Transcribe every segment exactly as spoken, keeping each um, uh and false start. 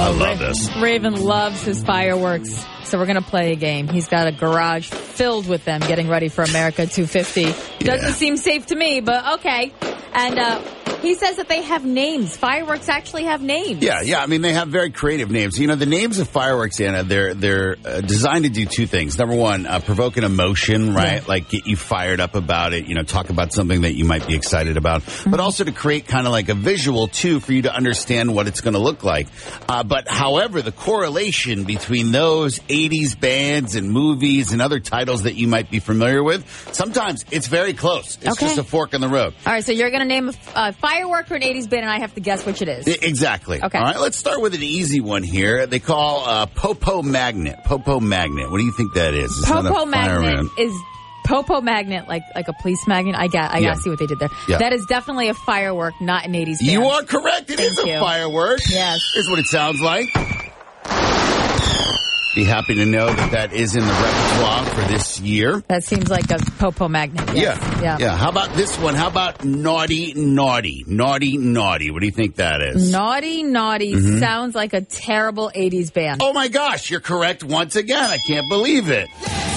I love this. Raven loves his fireworks. So we're going to play a game. He's got a garage filled with them getting ready for America two fifty. Doesn't Yeah. seem safe to me, but okay. And uh, he says that they have names. Fireworks actually have names. Yeah, yeah. I mean, they have very creative names. You know, the names of fireworks, Anna, they're they're uh, designed to do two things. Number one, uh, provoke an emotion, right? Yeah. Like get you fired up about it. You know, talk about something that you might be excited about, mm-hmm. but also to create kind of like a visual too for you to understand what it's going to look like. Uh, but however, the correlation between those eighties bands and movies and other titles that you might be familiar with, sometimes it's very close. It's Okay. just a fork in the road. All right, so you're going to name a uh, firework or an eighties band, and I have to guess which it is. I- Exactly. Okay. All right, let's start with an easy one here. They call uh, Popo Magnet. Popo Magnet. What do you think that is? Is that Popo a magnet fireman? is Popo magnet, like like a police magnet. I got I Yeah. got to see what they did there. Yeah. That is definitely a firework, not an eighties band. You are correct. It is Thank a you. firework. Yes. Here's what it sounds like. Be happy to know that that is in the repertoire for this year. That seems like a Popo magnet. Yes. Yeah. Yeah. Yeah. How about this one? How about Naughty Naughty? Naughty Naughty. What do you think that is? Naughty Naughty Mm-hmm. sounds like a terrible eighties band. Oh my gosh, you're correct once again. I can't believe it.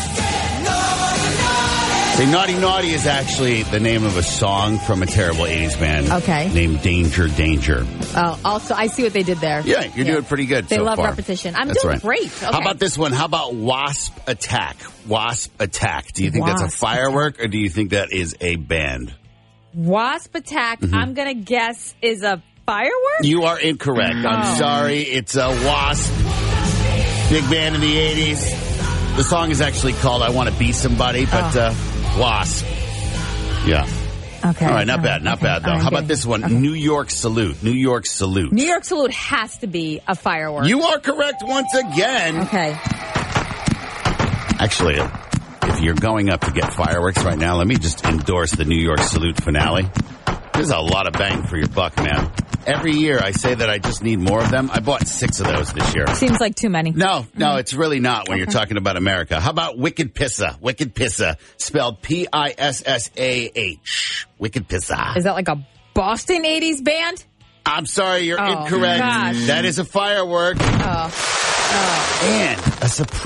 Say, Naughty Naughty is actually the name of a song from a terrible eighties band. Okay. Named Danger Danger. Oh, also, I see what they did there. Yeah, you're doing pretty good They so love far. repetition. I'm That's doing right. great. Okay. How about this one? How about Wasp Attack? Wasp Attack. Do you think that's a Wasp firework or do you think that is a band? Wasp Attack, Mm-hmm. I'm going to guess, is a firework? You are incorrect. Oh. I'm sorry. It's a Wasp. Big band in the eighties. The song is actually called I Want to Be Somebody, but Oh. uh, Wasp. Yeah. Okay. All right, not all bad, not okay. bad though. All right, How good. about this one? Okay. New York Salute. New York Salute. New York Salute has to be a firework. You are correct once again. Okay. Actually, if you're going up to get fireworks right now, let me just endorse the New York Salute finale. There's a lot of bang for your buck, man. Every year I say that I just need more of them. I bought six of those this year. Seems like too many. No, no, it's really not when you're talking about America. How about Wicked Pissa? Wicked Pissa, spelled P I S S A H. Wicked Pissa. Is that like a Boston eighties band? I'm sorry, you're Oh, incorrect. gosh. That is a firework Oh. Oh. and a surprise.